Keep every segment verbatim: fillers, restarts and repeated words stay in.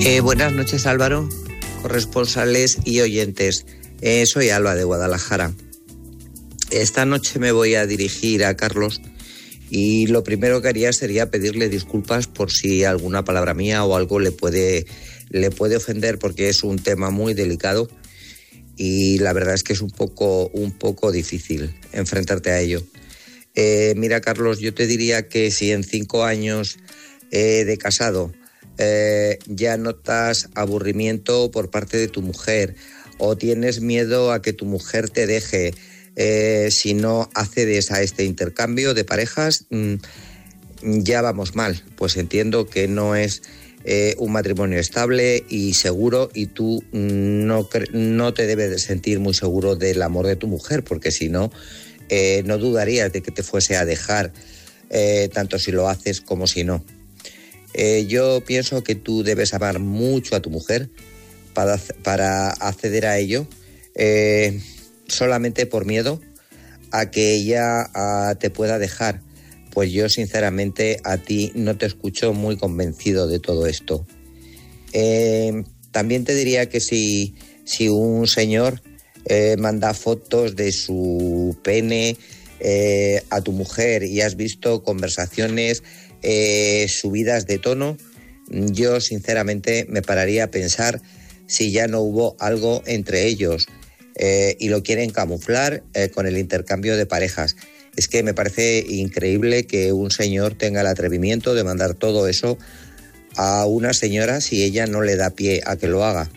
Eh, buenas noches, Álvaro, corresponsales y oyentes. Eh, soy Alba de Guadalajara. Esta noche me voy a dirigir a Carlos y lo primero que haría sería pedirle disculpas por si alguna palabra mía o algo le puede, le puede ofender, porque es un tema muy delicado y la verdad es que es un poco, un poco difícil enfrentarte a ello. Eh, mira, Carlos, yo te diría que si en cinco años eh, de casado eh, ya notas aburrimiento por parte de tu mujer o tienes miedo a que tu mujer te deje eh, si no accedes a este intercambio de parejas, mmm, ya vamos mal. Pues entiendo que no es eh, un matrimonio estable y seguro, y tú no, no te debes de sentir muy seguro del amor de tu mujer, porque si no, eh, no dudarías de que te fuese a dejar, eh, tanto si lo haces como si no. Eh, yo pienso que tú debes amar mucho a tu mujer para, para acceder a ello, eh, solamente por miedo a que ella a, te pueda dejar. Pues yo sinceramente a ti no te escucho muy convencido de todo esto. Eh, también te diría que si, si un señor eh, manda fotos de su pene eh, a tu mujer y has visto conversaciones Eh, subidas de tono, yo sinceramente me pararía a pensar si ya no hubo algo entre ellos eh, y lo quieren camuflar eh, con el intercambio de parejas. Es que me parece increíble que un señor tenga el atrevimiento de mandar todo eso a una señora si ella no le da pie a que lo haga.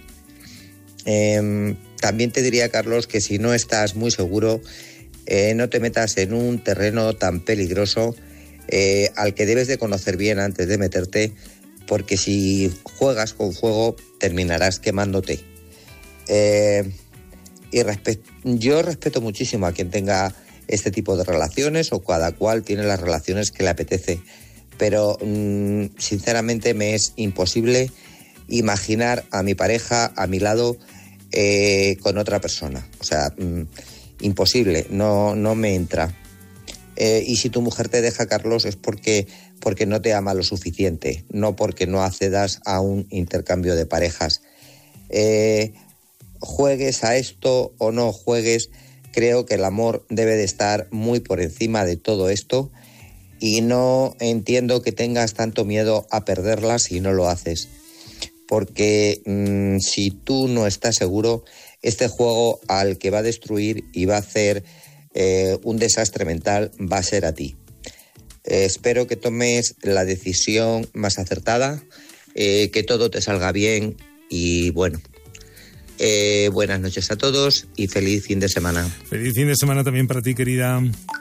Eh, también te diría, Carlos, que si no estás muy seguro, eh, no te metas en un terreno tan peligroso Eh, al que debes de conocer bien antes de meterte, porque si juegas con fuego terminarás quemándote. Eh, y respe- yo respeto muchísimo a quien tenga este tipo de relaciones, o cada cual tiene las relaciones que le apetece, pero mmm, sinceramente me es imposible imaginar a mi pareja a mi lado eh, con otra persona. O sea, mmm, imposible, no, no me entra. Eh, y si tu mujer te deja, Carlos, es porque, porque no te ama lo suficiente, no porque no accedas a un intercambio de parejas. Eh, juegues a esto o no juegues, creo que el amor debe de estar muy por encima de todo esto, y no entiendo que tengas tanto miedo a perderla si no lo haces. Porque mmm, si tú no estás seguro, este juego al que va a destruir y va a hacer Eh, un desastre mental va a ser a ti. Eh, espero que tomes la decisión más acertada, eh, que todo te salga bien y bueno, eh, buenas noches a todos y feliz fin de semana. Feliz fin de semana también para ti, querida.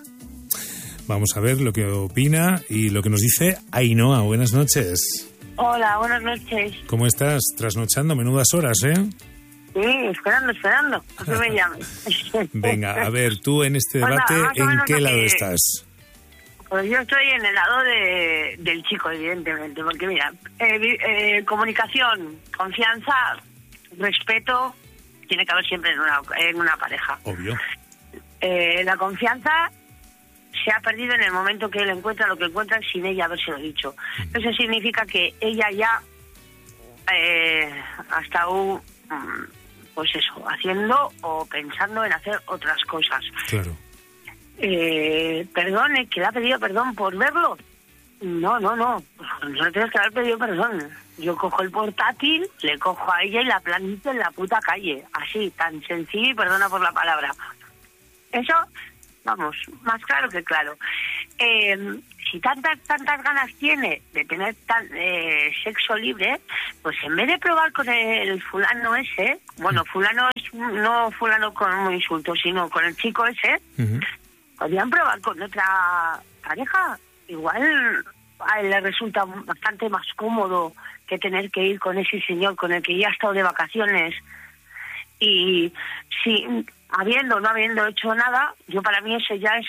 Vamos a ver lo que opina y lo que nos dice Ainhoa. Buenas noches. Hola, buenas noches. ¿Cómo estás? Trasnochando, menudas horas, ¿eh? Sí, esperando, esperando, a que me llames. Venga, a ver, tú en este debate, pues nada, ¿en qué lado que... estás? Pues yo estoy en el lado de, del chico, evidentemente, porque mira, eh, eh, comunicación, confianza, respeto, tiene que haber siempre en una, en una pareja. Obvio. Eh, la confianza se ha perdido en el momento que él encuentra lo que encuentra sin ella habérselo dicho. Mm. Eso significa que ella ya eh, hasta un... pues eso, haciendo o pensando en hacer otras cosas. Claro. Eh, perdone, que le ha pedido perdón por verlo. No, no, no. No tienes que haber pedido perdón. Yo cojo el portátil, le cojo a ella y la planto en la puta calle. Así, tan sencillo, y perdona por la palabra. Eso, vamos, más claro que claro. Eh, si tantas tantas ganas tiene de tener tan, eh, sexo libre, pues en vez de probar con el fulano ese, bueno, fulano es no fulano con un insulto, sino con el chico ese, uh-huh. podrían probar con otra pareja. Igual a él le resulta bastante más cómodo que tener que ir con ese señor con el que ya ha estado de vacaciones. Y si habiendo o no habiendo hecho nada, yo para mí eso ya es,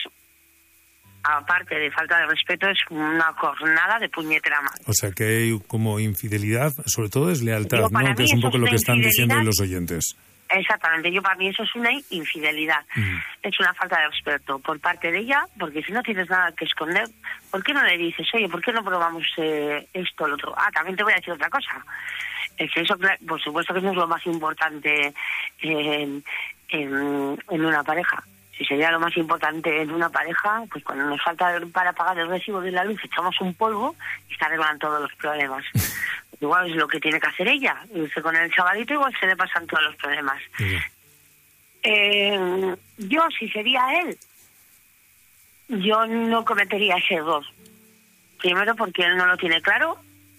aparte de falta de respeto, es una jornada de puñetera madre. O sea que hay como infidelidad, sobre todo es lealtad, ¿no? Que es un poco lo que están diciendo los oyentes. Exactamente, yo para mí eso es una infidelidad, mm. es una falta de respeto por parte de ella, porque si no tienes nada que esconder, ¿por qué no le dices, oye, ¿por qué no probamos eh, esto o lo otro? Ah, también te voy a decir otra cosa. El sexo, por supuesto que no es lo más importante en, en, en una pareja. Si sería lo más importante en una pareja, pues cuando nos falta para pagar el recibo de la luz, echamos un polvo y se arreglan todos los problemas. Igual es lo que tiene que hacer ella. Irse con el chavalito, igual se le pasan todos los problemas. Sí. Eh, yo, si sería él, yo no cometería ese error. Primero, porque él no lo tiene claro.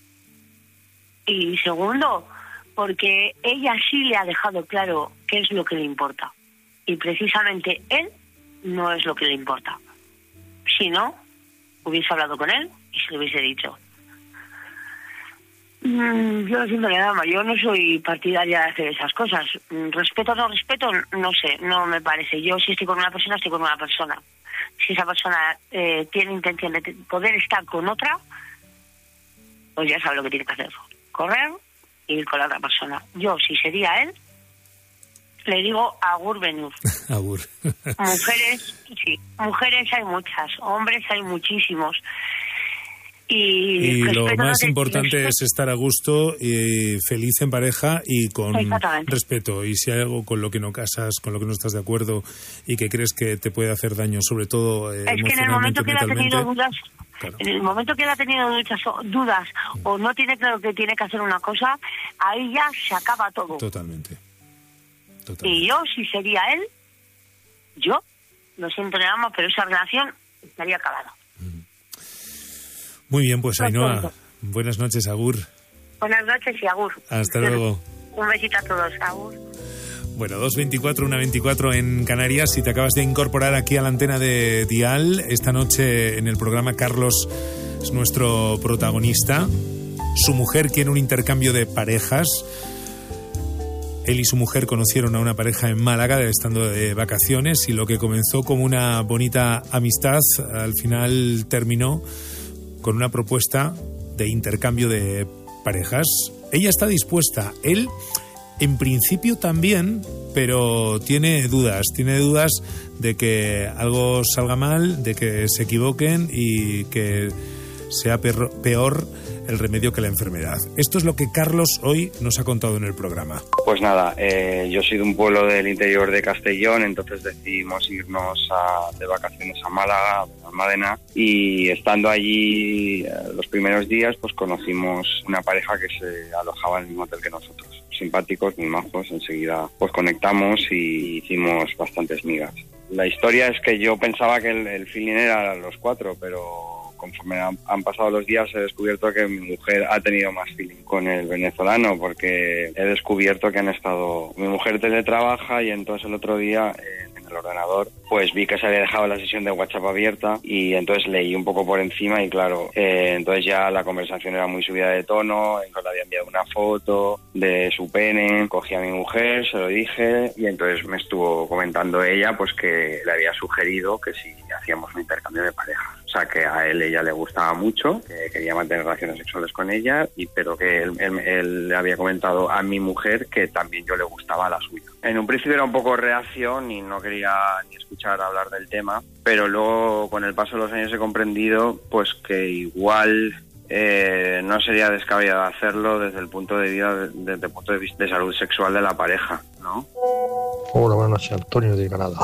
Y segundo, porque ella sí le ha dejado claro qué es lo que le importa. Y precisamente él no es lo que le importa. Si no, hubiese hablado con él y se lo hubiese dicho. Mm, yo lo siento, dama, yo no soy partidaria de hacer esas cosas. Respeto o no respeto, no sé, no me parece. Yo si estoy con una persona, estoy con una persona. Si esa persona eh, tiene intención de poder estar con otra, pues ya sabe lo que tiene que hacer. Correr y ir con la otra persona. Yo, si sería él, le digo agur venur. Agur. Mujeres, sí, mujeres hay muchas, hombres hay muchísimos. Y, y lo más importante es estar a gusto y feliz en pareja y con respeto. Y si hay algo con lo que no casas, con lo que no estás de acuerdo y que crees que te puede hacer daño, sobre todo eh, es que en el momento que él ha tenido dudas, claro. en el momento que él ha tenido muchas dudas o no tiene claro que tiene que hacer una cosa, ahí ya se acaba todo. Totalmente. Totalmente. Y yo, si sería él, yo, lo siento, le amo, pero esa relación estaría acabada. Muy bien, pues Ainhoa, buenas noches, agur. Buenas noches y agur. Hasta luego. Un besito a todos, agur. Bueno, dos veinticuatro, una veinticuatro en Canarias. Si te acabas de incorporar aquí a la antena de Dial, esta noche en el programa Carlos es nuestro protagonista. Su mujer quiere un intercambio de parejas. Él y su mujer conocieron a una pareja en Málaga estando de vacaciones y lo que comenzó como una bonita amistad al final terminó con una propuesta de intercambio de parejas. Ella está dispuesta, él en principio también, pero tiene dudas, tiene dudas de que algo salga mal, de que se equivoquen y que sea peor el remedio que la enfermedad. Esto es lo que Carlos hoy nos ha contado en el programa. Pues nada, eh, yo soy de un pueblo del interior de Castellón, entonces decidimos irnos a, de vacaciones a Málaga, a Almadena, y estando allí eh, los primeros días, pues conocimos una pareja que se alojaba en el mismo hotel que nosotros. Simpáticos, muy majos, enseguida pues conectamos y hicimos bastantes migas. La historia es que yo pensaba que el, el feeling era los cuatro, pero conforme han, han pasado los días he descubierto que mi mujer ha tenido más feeling con el venezolano, porque he descubierto que han estado... Mi mujer teletrabaja y entonces el otro día eh, en el ordenador pues vi que se había dejado la sesión de WhatsApp abierta y entonces leí un poco por encima y claro, eh, entonces ya la conversación era muy subida de tono, le había enviado una foto de su pene, cogí a mi mujer, se lo dije y entonces me estuvo comentando ella pues que le había sugerido que si hacíamos un intercambio de pareja. O sea, que a él ella le gustaba mucho, que quería mantener relaciones sexuales con ella, y pero que él, él, él le había comentado a mi mujer que también yo le gustaba a la suya. En un principio era un poco reacción y no quería ni escuchar hablar del tema, pero luego con el paso de los años he comprendido pues que igual eh, no sería descabellado hacerlo desde el punto de vista de, desde el punto de vista de salud sexual de la pareja, ¿no? Hola, buenas noches, Antonio de Canadá.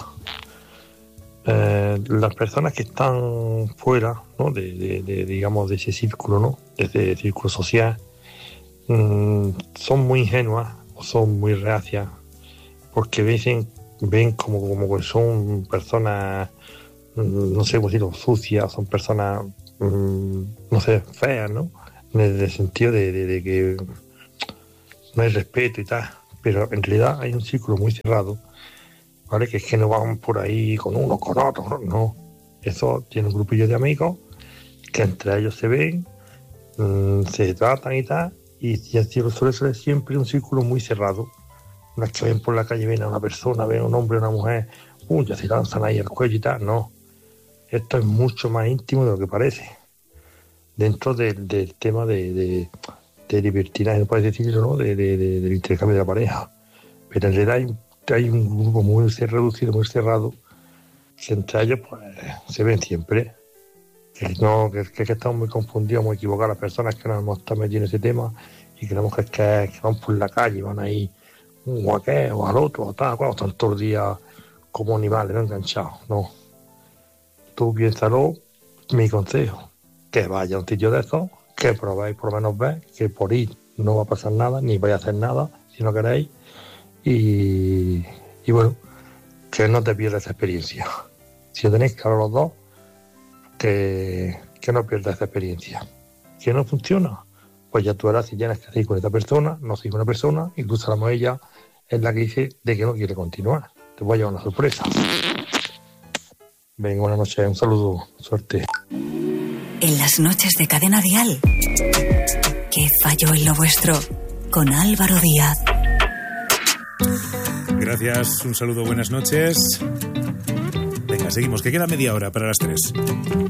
Eh, las personas que están fuera, ¿no? de, de, de, digamos, de ese círculo, ¿no? de ese círculo social, mmm, son muy ingenuas o son muy reacias porque ven, ven como, como que son personas, mmm, no sé cómo decirlo, sucias, son personas, mmm, no sé, feas, ¿no? En el sentido de, de, de que no hay respeto y tal, pero en realidad hay un círculo muy cerrado, ¿vale? Que es que no van por ahí con uno, con otro, no. Eso tiene un grupillo de amigos que entre ellos se ven, mmm, se tratan y tal, y, y suele ser siempre un círculo muy cerrado. Las que ven por la calle, ven a una persona, ven a un hombre, a una mujer, uh, ya se lanzan ahí al cuello y tal, no. Esto es mucho más íntimo de lo que parece. Dentro del, del tema de, de, de libertinaje, no puedes decirlo, ¿no? De, de, de, del intercambio de la pareja. Pero en realidad hay hay un grupo muy reducido, muy cerrado, que entre ellos pues se ven siempre. Que, no, que, que estamos muy confundidos, muy equivocados las personas que nos hemos estado metiendo en ese tema y que las mujeres que, que van por la calle van ahí un guaqueo al otro, tal, cual, están todo el día como animales, no enganchados, no. Tú piénsalo, mi consejo, que vaya a un sitio de esos, que probéis por lo menos ver, que por ir no va a pasar nada, ni vais a hacer nada, si no queréis, y, y bueno, que no te pierdas esa experiencia. Si tenéis claro los dos, que, que no pierdas esa experiencia. Que no funciona, pues ya tú harás si tienes que seguir con esta persona, no seguir con una persona, incluso la ella es la que dice de que no quiere continuar. Te voy a llevar una sorpresa. Venga, buenas noches, un saludo, suerte. En las noches de Cadena Dial, ¿qué falló en lo vuestro? Con Álvaro Díaz. Gracias, un saludo, buenas noches. Venga, seguimos, que queda media hora para las tres.